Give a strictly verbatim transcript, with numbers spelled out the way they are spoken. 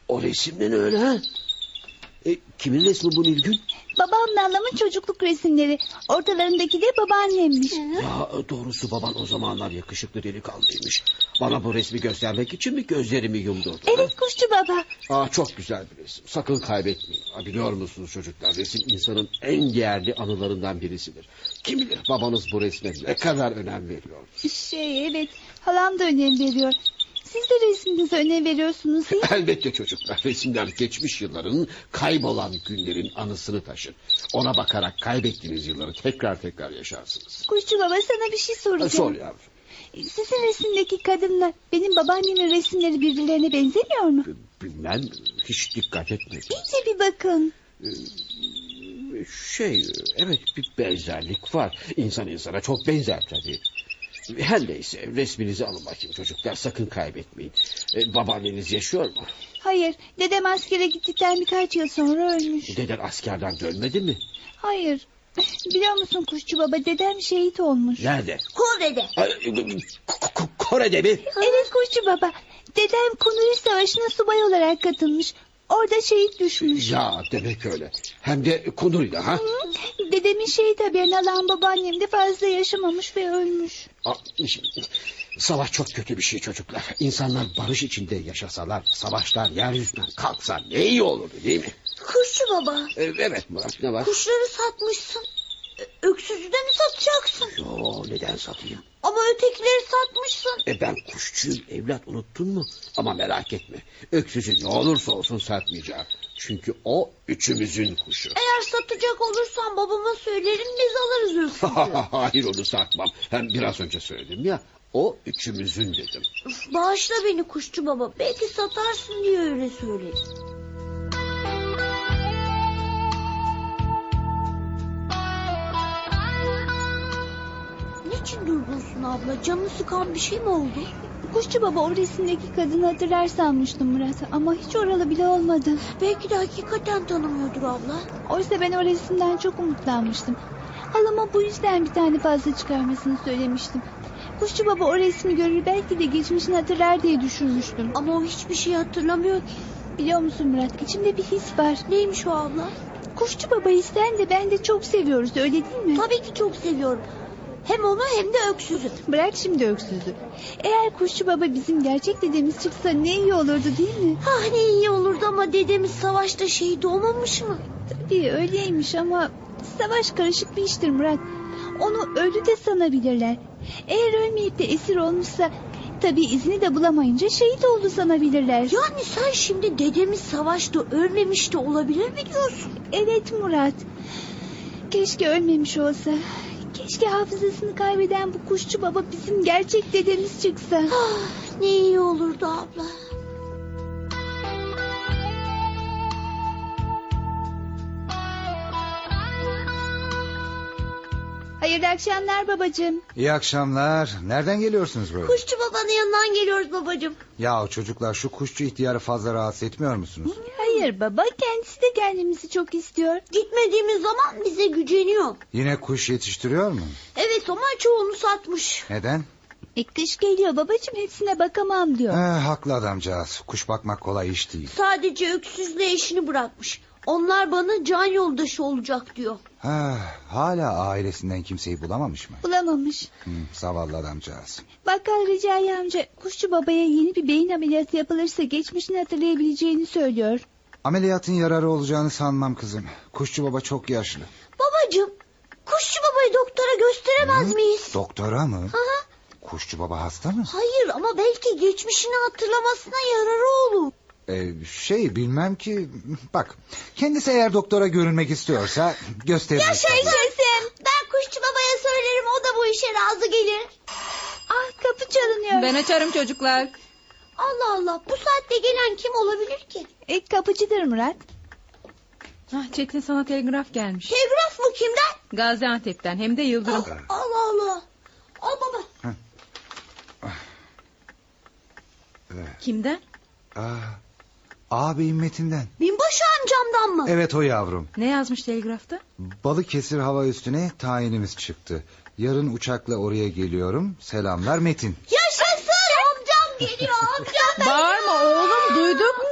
O resimden öyle ha. E, kimin resmi bu Nilgün? Babamla anamın çocukluk resimleri. Ortalarındaki de babaannemmiş. Ya doğrusu baban o zamanlar yakışıklı delikanlıymış. Bana bu resmi göstermek için mi gözlerimi yumdurdu? Evet kuşçu baba. Aa, çok güzel bir resim. Sakın kaybetmeyin. Ha, biliyor musunuz çocuklar, resim insanın en değerli anılarından birisidir. Kim bilir babanız bu resme ne kadar önem veriyor. Şey evet, halam da önem veriyor. Siz de resminize önem veriyorsunuz değil mi? Elbette çocuklar, resimler geçmiş yılların, kaybolan günlerin anısını taşır. Ona bakarak kaybettiğiniz yılları tekrar tekrar yaşarsınız. Kuşçu baba, sana bir şey Ha, soracağım. sor yavrum. Sizin resimdeki kadınla benim babaannemin resimleri birbirlerine benzemiyor mu? Bilmem, hiç dikkat etmedim. İyice bir bakın. Şey, evet, bir benzerlik var. İnsan insana çok benzer tabii. Her neyse, resminizi alın bakayım çocuklar, sakın kaybetmeyin. Ee, babaanneniz yaşıyor mu? Hayır, dedem askere gittikten birkaç yıl sonra ölmüş. Deden askerden dönmedi mi? Hayır. Biliyor musun kuşçu baba, dedem şehit olmuş. Nerede? Kore'de. Ay, K- K- Kore'de mi? Evet kuşçu baba. Dedem Kunuri Savaşı'na subay olarak katılmış. Orada şehit düşmüş. Ya demek öyle. Hem de Kunuri'de ha? Hı, dedemin şehit haberini alan babaannem de fazla yaşamamış ve ölmüş. Aa, savaş çok kötü bir şey çocuklar. İnsanlar barış içinde yaşasalar, savaşlar yeryüzünden kalksa ne iyi olurdu değil mi? Kuşçu baba, Ee, evet Murat, ne var? kuşları satmışsın. Ö- Öksüzü de mi satacaksın? Yo, neden satayım? Ama ötekileri satmışsın. E ben kuşçuyum evlat, unuttun mu? Ama merak etme, öksüzü ne olursa olsun satmayacağım. Çünkü o üçümüzün kuşu. Eğer satacak olursan babama söylerim, biz alırız öksüzü. Hayır, onu satmam. Hem biraz önce söyledim ya, o üçümüzün dedim. Üf, bağışla beni kuşçu baba. Belki satarsın diye öyle söyledim. Niçin durgunsun abla? Canını sıkan bir şey mi oldu? Kuşçu baba, o resimdeki kadını hatırlar sanmıştım Murat. Ama hiç oralı bile olmadı. Belki de hakikaten tanımıyordur abla. Oysa ben o resimden çok umutlanmıştım. Halama bu yüzden bir tane fazla çıkarmasını söylemiştim. Kuşçu baba o resmi görür, belki de geçmişini hatırlar diye düşünmüştüm. Ama o hiçbir şey hatırlamıyor ki. Biliyor musun Murat, içimde bir his var. Neymiş o abla? Kuşçu babayı sen de ben de çok seviyoruz, öyle değil mi? Tabii ki çok seviyorum. Hem onu hem de öksüzü. Bırak şimdi öksüzü. Eğer kuşçu baba bizim gerçek dedemiz çıksa ne iyi olurdu değil mi? Ah, ne iyi olurdu ama dedemiz savaşta şehit olmamış mı? Tabii öyleymiş ama savaş karışık bir iştir Murat. Onu öldü de sanabilirler. Eğer ölmeyip de esir olmuşsa, tabii izini de bulamayınca şehit oldu sanabilirler. Yani sen şimdi dedemiz savaşta ölmemiş de olabilir mi diyorsun? Evet Murat. Keşke ölmemiş olsa. Keşke hafızasını kaybeden bu kuşçu baba bizim gerçek dedemiz çıksa. Ah, ne iyi olurdu abla. Hayırlı akşamlar babacığım. İyi akşamlar. Nereden geliyorsunuz böyle? Kuşçu babanın yanından geliyoruz babacığım. Ya çocuklar, şu kuşçu ihtiyarı fazla rahatsız etmiyor musunuz? Hayır baba, kendisi de gelmemizi çok istiyor. Gitmediğimiz zaman bize güceniyor. Yine kuş yetiştiriyor mu? Evet ama çoğunu satmış. Neden? E, kış geliyor babacığım, hepsine bakamam diyor. Eh, haklı adamcağız. Kuş bakmak kolay iş değil. Sadece öksüzle eşini bırakmış. Onlar bana can yoldaşı olacak diyor. Ah, hala ailesinden kimseyi bulamamış mı? Bulamamış. Hı, zavallı adamcağız. Bakkal Recai amca kuşçu babaya yeni bir beyin ameliyatı yapılırsa geçmişini hatırlayabileceğini söylüyor. Ameliyatın yararı olacağını sanmam kızım. Kuşçu baba çok yaşlı. Babacığım, kuşçu babayı doktora gösteremez Hı? miyiz? Doktora mı? Hı hı. Kuşçu baba hasta mı? Hayır ama belki geçmişini hatırlamasına yararı olur. Ee, şey bilmem ki. Bak, kendisi eğer doktora görünmek istiyorsa gösteririz. Yaşasın. Ben kuşçu babaya söylerim, o da bu işe razı gelir. Ah, kapı çalınıyor. Ben açarım çocuklar. Allah Allah, bu saatte gelen kim olabilir ki? E, kapıcıdır Murat. Hah, Çetin, sana telgraf gelmiş. Telgraf mı, kimden? Gaziantep'ten, hem de Yıldırım. Allah Allah. Al baba. Kimden? Aa, ağabeyin Metin'den. Binbaşı amcamdan mı? Evet, o yavrum. Ne yazmış telgrafta? Balıkesir hava üstüne tayinimiz çıktı. Yarın uçakla oraya geliyorum. Selamlar Metin. Yaşasın, amcam geliyor, amcam da Bağırma oğlum, duyduk.